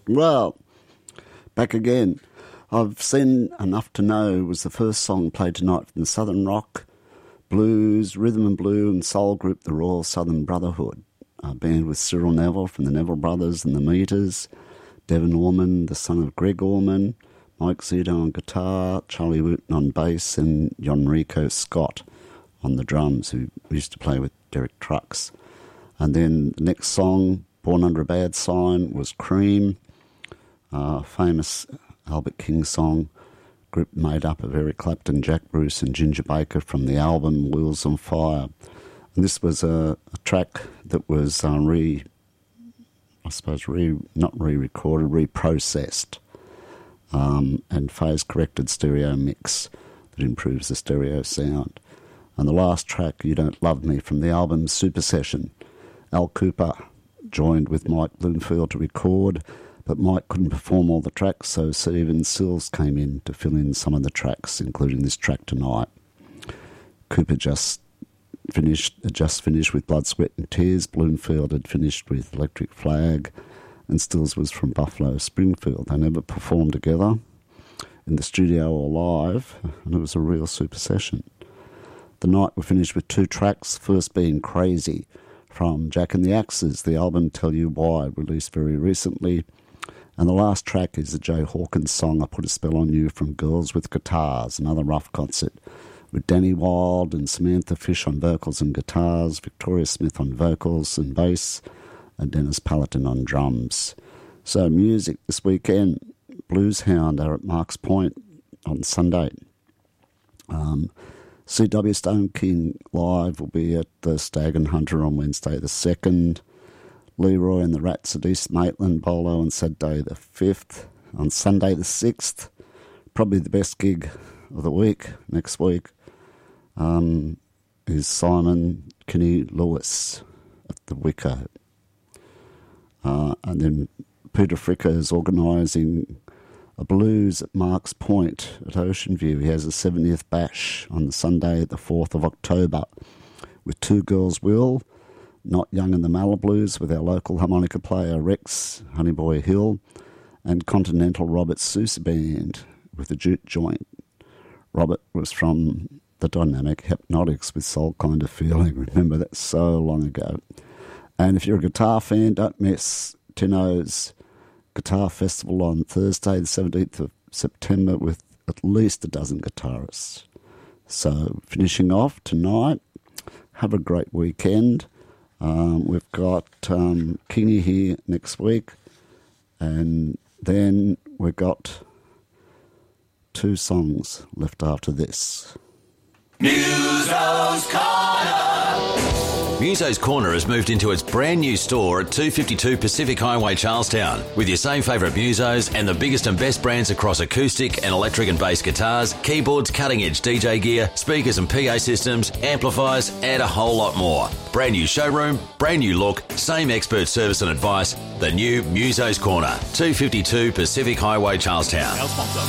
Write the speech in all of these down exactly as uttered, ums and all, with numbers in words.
Well, back again. I've Seen Enough to Know was the first song played tonight from the Southern Rock, Blues, Rhythm and Blue and Soul group The Royal Southern Brotherhood, a band with Cyril Neville from the Neville Brothers and the Meters, Devon Orman, the son of Greg Orman, Mike Zito on guitar, Charlie Wooten on bass and Enrico Scott on the drums, who used to play with Derek Trucks. And then the next song, Born Under a Bad Sign, was Cream, a famous Albert King song, group made up of Eric Clapton, Jack Bruce and Ginger Baker from the album Wheels on Fire. And this was a, a track that was uh, re, I suppose, re, not re-recorded, reprocessed um, and phase-corrected stereo mix that improves the stereo sound. And the last track, You Don't Love Me, from the album Super Session. Al Cooper joined with Mike Bloomfield to record, but Mike couldn't perform all the tracks, so Stephen Sills came in to fill in some of the tracks, including this track tonight. Cooper just finished, just finished with Blood, Sweat and Tears. Bloomfield had finished with Electric Flag, and Stills was from Buffalo Springfield. They never performed together in the studio or live, and it was a real super session. The night we finished with two tracks, first being Crazy from Jack and the Axes, the album Tell You Why, released very recently. And the last track is the Jay Hawkins song, I Put a Spell on You, from Girls with Guitars, another rough concert, with Danny Wilde and Samantha Fish on vocals and guitars, Victoria Smith on vocals and bass, and Dennis Palatine on drums. So music this weekend, Blues Hound are at Marks Point on Sunday. Um, C W Stone King Live will be at the Stag and Hunter on Wednesday the second. Leroy and the Rats at East Maitland Bolo on Saturday the fifth. On Sunday the sixth, probably the best gig of the week, next week, um, is Simon Kinney Lewis at the Wicker. Uh, and then Peter Fricker is organising a blues at Marks Point at Ocean View. He has a seventieth bash on the Sunday the fourth of October with Two Girls Will, Not Young and the Malablues with our local harmonica player Rex Honeyboy Hill, and Continental Robert Sousa Band with the Jute Joint. Robert was from the Dynamic Hypnotics with Soul Kind of Feeling. Remember that so long ago. And if you're a guitar fan, don't miss Tino's Guitar Festival on Thursday the seventeenth of September with at least a dozen guitarists. So finishing off tonight, have a great weekend. Um, we've got um, Kingy here next week, and then we've got two songs left after this. Muso's Corner. Muso's Corner has moved into its brand new store at two fifty-two Pacific Highway, Charlestown, with your same favourite Musos and the biggest and best brands across acoustic and electric and bass guitars, keyboards, cutting-edge D J gear, speakers and P A systems, amplifiers, and a whole lot more. Brand new showroom, brand new look, same expert service and advice. The new Muso's Corner, two fifty-two Pacific Highway, Charlestown.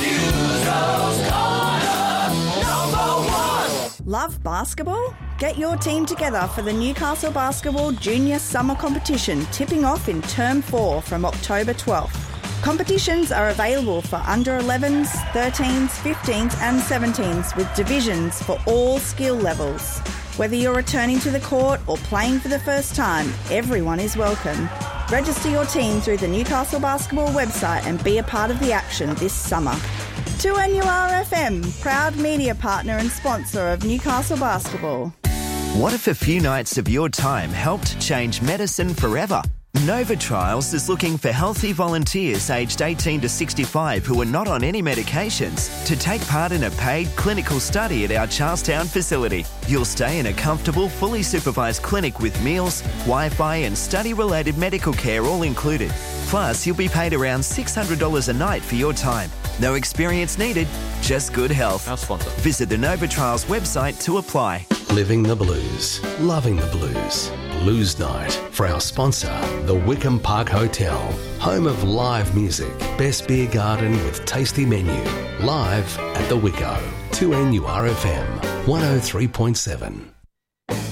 Muso's Corner, number one. Love basketball? Get your team together for the Newcastle Basketball Junior Summer Competition, tipping off in Term four from October twelfth. Competitions are available for under elevens, thirteens, fifteens and seventeens, with divisions for all skill levels. Whether you're returning to the court or playing for the first time, everyone is welcome. Register your team through the Newcastle Basketball website and be a part of the action this summer. two N U R F M, proud media partner and sponsor of Newcastle Basketball. What if a few nights of your time helped change medicine forever? Nova Trials is looking for healthy volunteers aged eighteen to sixty-five who are not on any medications to take part in a paid clinical study at our Charlestown facility. You'll stay in a comfortable, fully supervised clinic with meals, Wi-Fi and study-related medical care all included. Plus, you'll be paid around six hundred dollars a night for your time. No experience needed, just good health. Our sponsor. Visit the Nova Trials website to apply. Living the blues, loving the blues. Blues Night for our sponsor, the Wickham Park Hotel, home of live music, best beer garden with tasty menu. Live at the Wicko, two N U R F M, one oh three point seven.